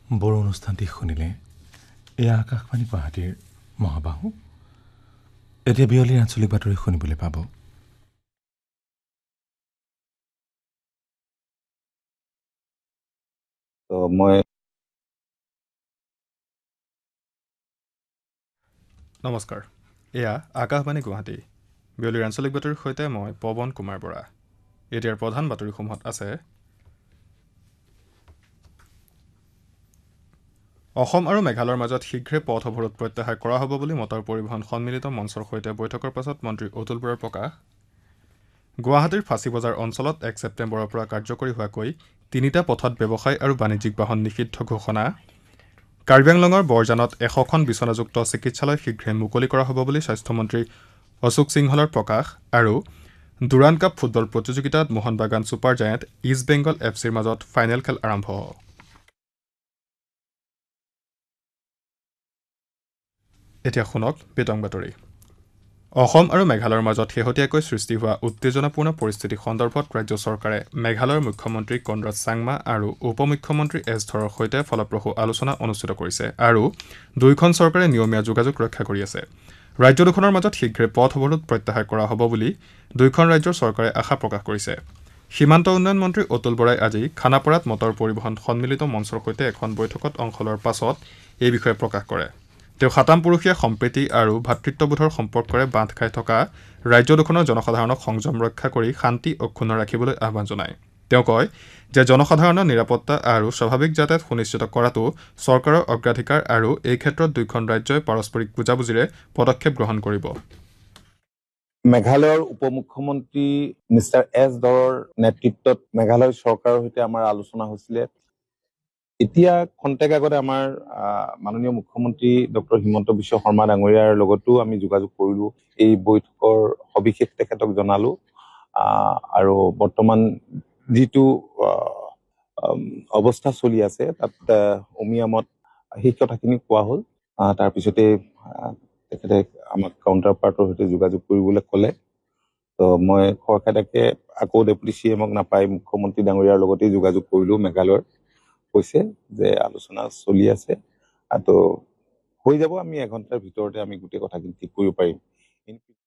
বড়ো অনুষ্ঠানটি শুনিলে এয়া আকাশবাণী গুৱাহাটীৰ মহাবাহু এতিয়া বিয়লিৰ আঞ্চলিক বাতৰি শুনিবলৈ পাব। নমস্কাৰ, এয়া আকাশবাণী গুৱাহাটী। বিয়লিৰ আঞ্চলিক বাতৰিৰ সৈতে মই পৱন কুমাৰ বৰা। এতিয়াৰ প্ৰধান বাতৰিসমূহত আছে: অসম আৰু মেঘালয়ৰ মাজত শীঘ্ৰে পথ অৱৰোধ প্ৰত্যাহাৰ কৰা হ'ব বুলি মটৰ পৰিবহণ সন্মিলিত মঞ্চৰ সৈতে বৈঠকৰ পাছত মন্ত্ৰী অতুল বৰাৰ প্ৰকাশ। গুৱাহাটীৰ ফাঁচী বজাৰ অঞ্চলত 1 ছেপ্টেম্বৰৰ পৰা কাৰ্যকৰী হোৱাকৈ 3টা পথত ব্যৱসায় আৰু বাণিজ্যিক বাহন নিষিদ্ধ ঘোষণা। কাৰ্বি আংলঙৰ বৰজানত 100খন বিচনাযুক্ত চিকিৎসালয় শীঘ্ৰে মুকলি কৰা হ'ব বুলি স্বাস্থ্যমন্ত্ৰী অশোক সিংহলৰ প্ৰকাশ। আৰু দুৰাণ কাপ ফুটবল প্ৰতিযোগিতাত মোহন বাগান ছুপাৰ জায়েণ্ট ইষ্ট বেংগল এফচিৰ মাজত ফাইনেল খেল আৰম্ভ। এতিয়া শুনক বিতং বাতৰি। অসম আৰু মেঘালয়ৰ মাজত শেহতীয়াকৈ সৃষ্টি হোৱা উত্তেজনাপূৰ্ণ পৰিস্থিতি সন্দৰ্ভত ৰাজ্য চৰকাৰে মেঘালয়ৰ মুখ্যমন্ত্ৰী কনৰাড চাংমা আৰু উপ মুখ্যমন্ত্ৰী এছ ধৰৰ সৈতে ফলপ্ৰসূ আলোচনা অনুষ্ঠিত কৰিছে আৰু দুয়োখন চৰকাৰে নিয়মীয়া যোগাযোগ ৰক্ষা কৰি আছে। ৰাজ্য দুখনৰ মাজত শীঘ্ৰে পথ অৱৰোধ প্ৰত্যাহাৰ কৰা হ'ব বুলি দুয়োখন ৰাজ্যৰ চৰকাৰে আশা প্ৰকাশ কৰিছে। সীমান্ত উন্নয়ন মন্ত্ৰী অতুল বৰাই আজি খানাপাৰাত মটৰ পৰিবহণ সন্মিলিত মঞ্চৰ সৈতে এখন বৈঠকত অংশ লোৱাৰ পাছত এই বিষয়ে প্ৰকাশ কৰে। তেওঁ সাতামপুৰুষীয়া সম্প্ৰীতি আৰু ভাতৃত্ববোধৰ সম্পৰ্কৰে বান্ধ খাই থকা ৰাজ্য দুখনৰ জনসাধাৰণক সংযম ৰক্ষা কৰি শান্তি অক্ষুণ্ণ ৰাখিবলৈ আহ্বান জনায়। তেওঁ কয় যে জনসাধাৰণৰ নিৰাপত্তা আৰু স্বাভাৱিক যাতায়াত সুনিশ্চিত কৰাটো চৰকাৰৰ অগ্ৰাধিকাৰ আৰু এই ক্ষেত্ৰত দুয়োখন ৰাজ্যই পাৰস্পৰিক বুজাবুজিৰে পদক্ষেপ গ্ৰহণ কৰিব। মেঘালয়ৰ উপ মুখ্যমন্ত্ৰী মিষ্টাৰ এছ ধৰৰ নেতৃত্বত মেঘালয় চৰকাৰৰ সৈতে আমাৰ আলোচনা হৈছিলে। এতিয়া খন্তেক আগতে আমাৰ মাননীয় মুখ্যমন্ত্ৰী ডক্টৰ হিমন্ত বিশ্ব শৰ্মা ডাঙৰীয়াৰ লগতো আমি যোগাযোগ কৰিলো। এই বৈঠকৰ সবিশেষ তেখেতক জনালো আৰু বৰ্তমান যিটো অৱস্থা চলি আছে তাত অমিয়ামত সেই কথাখিনি কোৱা হ'ল। তাৰপিছতে তেখেতে আমাক কাউণ্টাৰ পাৰ্টৰ সৈতে যোগাযোগ কৰিবলৈ ক'লে। তো মই খৰখেদাকে আকৌ ডেপুটি CMক নাপাই মুখ্যমন্ত্ৰী ডাঙৰীয়াৰ লগতেই যোগাযোগ কৰিলো। মেঘালয়ৰ কৈছে যে আলোচনা চলি আছে আৰু হৈ যাব, আমি 1 ঘণ্টাৰ ভিতৰতে আমি গোটেই কথাখিনি ঠিক কৰিব পাৰিম।